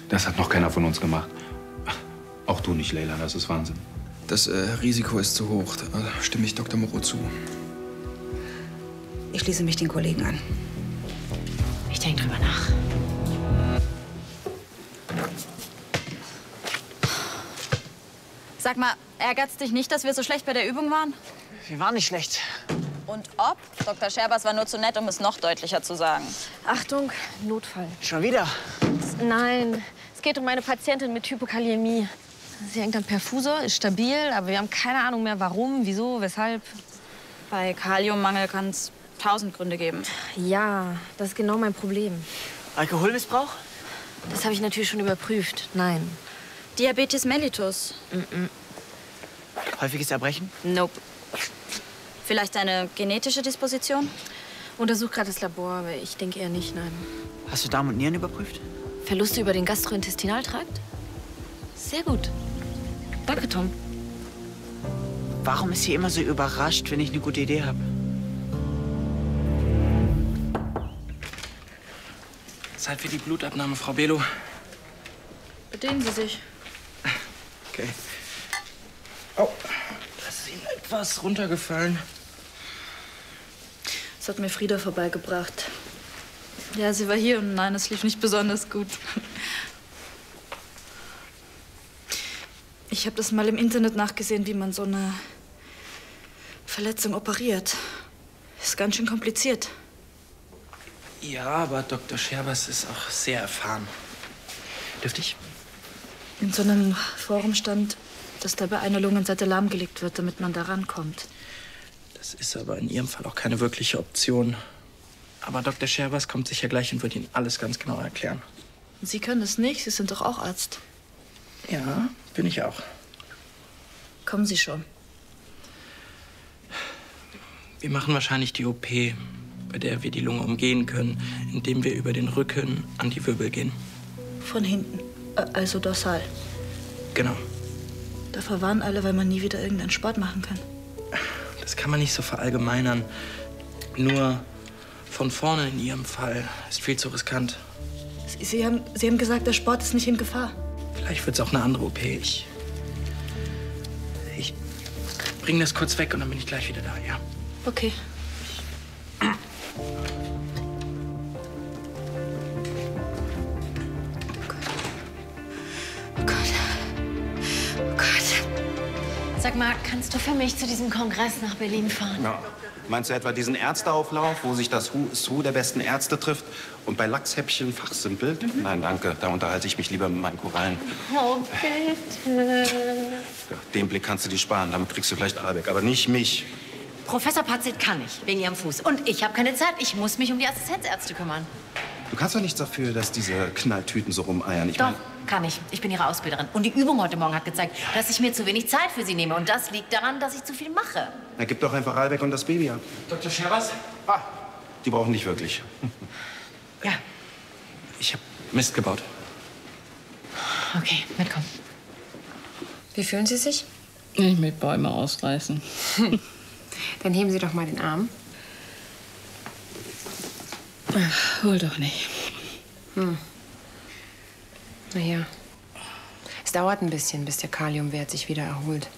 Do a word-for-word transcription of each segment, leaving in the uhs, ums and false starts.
Das hat noch keiner von uns gemacht. Auch du nicht, Leila, das ist Wahnsinn. Das äh, Risiko ist zu hoch, da stimme ich Doktor Moreau zu. Ich schließe mich den Kollegen an. Ich denke drüber nach. Sag mal, ärgert's dich nicht, dass wir so schlecht bei der Übung waren? Wir waren nicht schlecht. Und ob? Doktor Scherbers war nur zu nett, um es noch deutlicher zu sagen. Achtung, Notfall. Schon wieder? Nein, es geht um eine Patientin mit Hypokaliämie. Sie hängt am Perfusor, ist stabil, aber wir haben keine Ahnung mehr, warum, wieso, weshalb. Bei Kaliummangel kann es tausend Gründe geben. Ja, das ist genau mein Problem. Alkoholmissbrauch? Das habe ich natürlich schon überprüft. Nein. Diabetes mellitus. Mm-mm. Häufiges Erbrechen? Nope. Vielleicht eine genetische Disposition? Untersuch gerade das Labor, aber ich denke eher nicht, nein. Hast du Darm und Nieren überprüft? Verluste über den Gastrointestinaltrakt? Sehr gut. Danke, Tom. Warum ist sie immer so überrascht, wenn ich eine gute Idee habe? Zeit für die Blutabnahme, Frau Belo. Bedienen Sie sich. Okay. Oh, das ist Ihnen etwas runtergefallen. Das hat mir Frieda vorbeigebracht. Ja, sie war hier und nein, es lief nicht besonders gut. Ich habe das mal im Internet nachgesehen, wie man so eine Verletzung operiert. Ist ganz schön kompliziert. Ja, aber Doktor Scherbers ist auch sehr erfahren. Dürfte ich? In so einem Forum stand, dass dabei eine Lungenseite lahmgelegt wird, damit man da rankommt. Das ist aber in Ihrem Fall auch keine wirkliche Option. Aber Doktor Scherbers kommt sicher gleich und wird Ihnen alles ganz genau erklären. Sie können es nicht, Sie sind doch auch Arzt. Ja, bin ich auch. Kommen Sie schon. Wir machen wahrscheinlich die O P, bei der wir die Lunge umgehen können, indem wir über den Rücken an die Wirbel gehen. Von hinten, also dorsal. Genau. Da verwarnen alle, weil man nie wieder irgendeinen Sport machen kann. Das kann man nicht so verallgemeinern. Nur von vorne in Ihrem Fall ist viel zu riskant. Sie, Sie, haben, Sie haben gesagt, der Sport ist nicht in Gefahr. Vielleicht wird es auch eine andere O P. Ich, ich bringe das kurz weg und dann bin ich gleich wieder da, ja? Okay. Sag mal, kannst du für mich zu diesem Kongress nach Berlin fahren? Ja. Meinst du etwa diesen Ärzteauflauf, wo sich das Who is Who der besten Ärzte trifft und bei Lachshäppchen fachsimpelt? Mhm. Nein, danke. Da unterhalte ich mich lieber mit meinen Korallen. Oh, bitte. Ja, den Blick kannst du dir sparen. Damit kriegst du vielleicht alle weg. Aber nicht mich. Professor Patzit kann nicht, wegen ihrem Fuß. Und ich habe keine Zeit. Ich muss mich um die Assistenzärzte kümmern. Du kannst doch nichts dafür, dass diese Knalltüten so rumeiern. Ich Doch, mein... kann ich. Ich bin ihre Ausbilderin. Und die Übung heute Morgen hat gezeigt, dass ich mir zu wenig Zeit für sie nehme. Und das liegt daran, dass ich zu viel mache. Na, gib doch einfach Albeck und das Baby ab. Doktor Scherbers? Ah, die brauchen nicht wirklich. Ja. Ich habe Mist gebaut. Okay, mitkommen. Wie fühlen Sie sich? Ich mit Bäume ausreißen. Dann heben Sie doch mal den Arm. Ach, wohl doch nicht. Hm. Na ja. Es dauert ein bisschen, bis der Kaliumwert sich wieder erholt.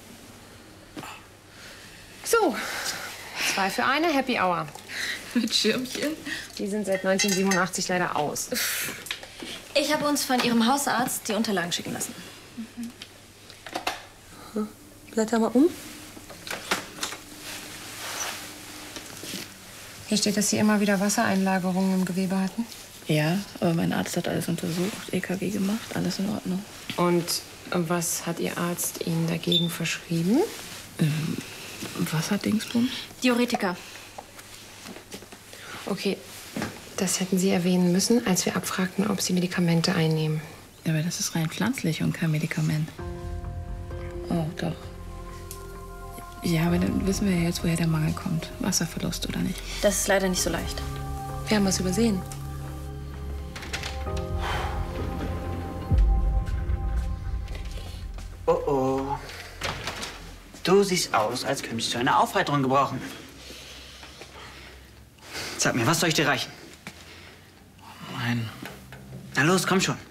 So, zwei für eine, Happy Hour. Mit Schirmchen? Die sind seit neunzehnhundertsiebenundachtzig leider aus. Ich habe uns von Ihrem Hausarzt die Unterlagen schicken lassen. Mhm. Blätter mal um. Hier steht, dass Sie immer wieder Wassereinlagerungen im Gewebe hatten. Ja, aber mein Arzt hat alles untersucht, E K G gemacht, alles in Ordnung. Und was hat Ihr Arzt Ihnen dagegen verschrieben? Ähm, Wasserdingsbums? Diuretika. Okay, das hätten Sie erwähnen müssen, als wir abfragten, ob Sie Medikamente einnehmen. Aber das ist rein pflanzlich und kein Medikament. Oh, doch. Ja, aber dann wissen wir ja jetzt, woher der Mangel kommt. Wasserverlust oder nicht. Das ist leider nicht so leicht. Wir haben was übersehen. Oh oh. Du siehst aus, als könntest du eine Aufheiterung gebrauchen. Sag mir, was soll ich dir reichen? Nein. Na los, komm schon.